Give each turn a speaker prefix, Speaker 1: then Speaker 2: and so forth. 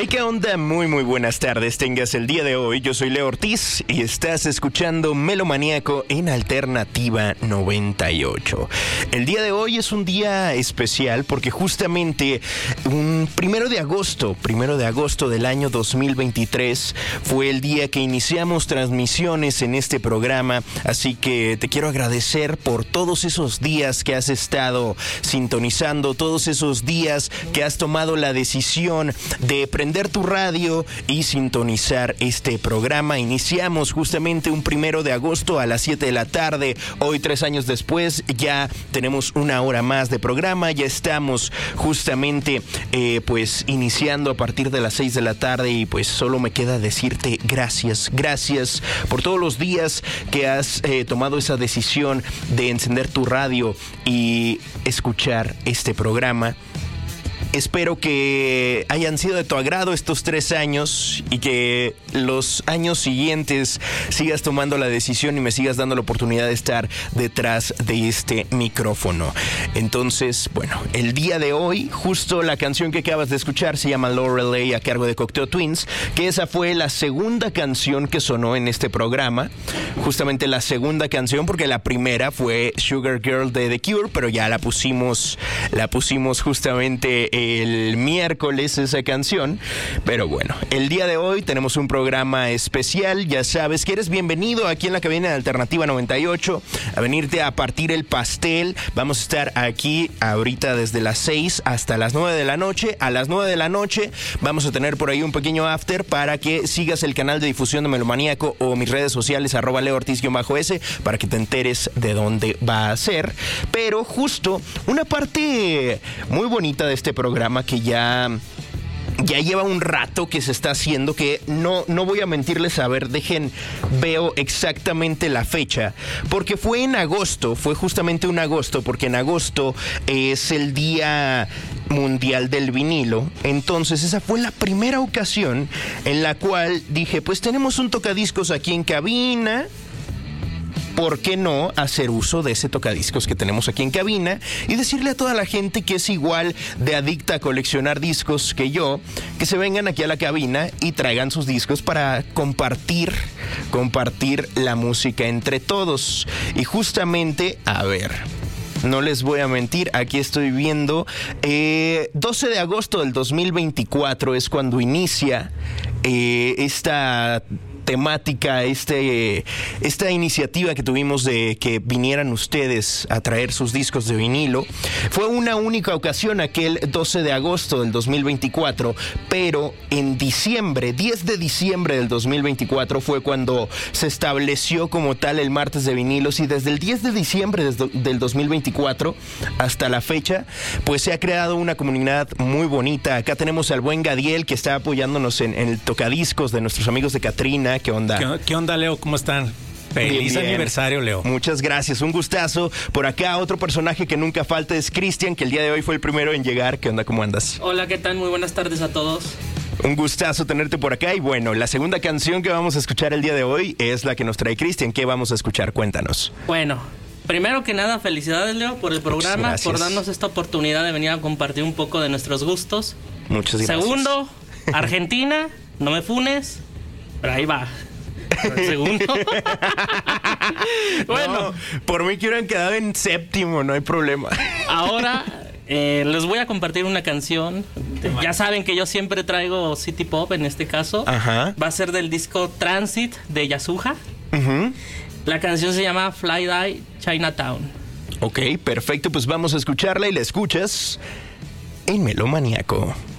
Speaker 1: Hey, ¿qué onda? Muy buenas tardes tengas el día de hoy. Yo soy Leo Ortiz y estás escuchando Melomaníaco en Alternativa 98. El día de hoy es un día especial porque justamente un primero de agosto del año 2023 fue el día que iniciamos transmisiones en este programa. Así que te quiero agradecer por todos esos días que has estado sintonizando, todos esos días que has tomado la decisión de prender tu radio y sintonizar este programa. Iniciamos justamente un 1 de agosto a las 7 de la tarde. Hoy, 3 años después, ya tenemos una hora más de programa. Ya estamos justamente pues iniciando a partir de las 6 de la tarde y pues solo me queda decirte gracias por todos los días que has tomado esa decisión de encender tu radio y escuchar este programa. Espero que hayan sido de tu agrado estos 3 años y que los años siguientes sigas tomando la decisión y me sigas dando la oportunidad de estar detrás de este micrófono. Entonces, bueno, el día de hoy, justo la canción que acabas de escuchar se llama Lorelei a cargo de Cocteau Twins, que esa fue la segunda canción que sonó en este programa. Justamente la segunda canción, porque la primera fue Sugar Girl de The Cure, pero ya la pusimos justamente el miércoles esa canción. Pero bueno, el día de hoy tenemos un programa especial. Ya sabes que eres bienvenido aquí en la cabina de Alternativa 98 a venirte a partir el pastel. Vamos a estar aquí ahorita desde las 6 hasta las 9 de la noche. A las 9 de la noche vamos a tener por ahí un pequeño after para que sigas el canal de difusión de Melomaníaco o mis redes sociales @LeoOrtiz_S para que te enteres de dónde va a ser. Pero justo una parte muy bonita de este programa que ya lleva un rato que se está haciendo, que no voy a mentirles, a ver, veo exactamente la fecha, porque fue en agosto, fue justamente en agosto, porque en agosto es el Día Mundial del Vinilo. Entonces esa fue la primera ocasión en la cual dije, pues tenemos un tocadiscos aquí en cabina, ¿por qué no hacer uso de ese tocadiscos que tenemos aquí en cabina y decirle a toda la gente que es igual de adicta a coleccionar discos que yo, que se vengan aquí a la cabina y traigan sus discos para compartir la música entre todos? Y justamente, a ver, no les voy a mentir, aquí estoy viendo 12 de agosto del 2024 es cuando inicia esta temática, esta iniciativa que tuvimos de que vinieran ustedes a traer sus discos de vinilo. Fue una única ocasión, aquel 12 de agosto del 2024, pero en diciembre, 10 de diciembre del 2024 fue cuando se estableció como tal el martes de vinilos, y desde el 10 de diciembre del 2024 hasta la fecha, pues se ha creado una comunidad muy bonita. Acá tenemos al buen Gadiel, que está apoyándonos en el tocadiscos de nuestros amigos de Catrina. ¿Qué onda?
Speaker 2: ¿Qué onda, Leo? ¿Cómo están? Feliz aniversario, Leo.
Speaker 1: Muchas gracias, un gustazo. Por acá otro personaje que nunca falta es Cristian, que el día de hoy fue el primero en llegar. ¿Qué onda? ¿Cómo andas?
Speaker 3: Hola, ¿qué tal? Muy buenas tardes a todos.
Speaker 1: Un gustazo tenerte por acá. Y bueno, la segunda canción que vamos a escuchar el día de hoy es la que nos trae Cristian. ¿Qué vamos a escuchar? Cuéntanos.
Speaker 3: Bueno, primero que nada, felicidades, Leo, por el programa, por darnos esta oportunidad de venir a compartir un poco de nuestros gustos.
Speaker 1: Muchas gracias.
Speaker 3: Segundo, Argentina, no me funes, pero ahí va. El segundo.
Speaker 1: Bueno, no, por mí que hubieran quedado en séptimo, no hay problema.
Speaker 3: Ahora les voy a compartir una canción. Ya saben que yo siempre traigo City Pop, en este caso.
Speaker 1: Ajá.
Speaker 3: Va a ser del disco Transit de Yasuha.
Speaker 1: Uh-huh.
Speaker 3: La canción se llama Fly Die Chinatown.
Speaker 1: Ok, perfecto, pues vamos a escucharla y la escuchas en Melomaníaco.